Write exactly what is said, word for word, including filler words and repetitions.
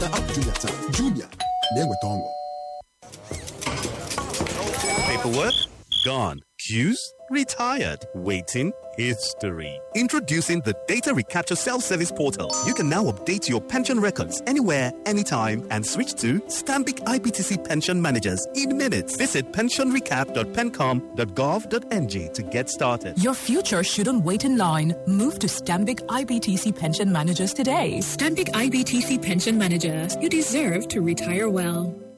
Zụta app Jumia taa. Jumia na-eweta ọṅụ. Paperwork? Gone. Queues? Retired. Waiting? History. Introducing the Data Recapture Self-Service Portal. You can now update your pension records anywhere, anytime, and switch to Stanbic I B T C Pension Managers in minutes. Visit pension recap dot pencom dot gov dot n g to get started. Your future shouldn't wait in line. Move to Stanbic I B T C Pension Managers today. Stanbic I B T C Pension Managers. You deserve to retire well.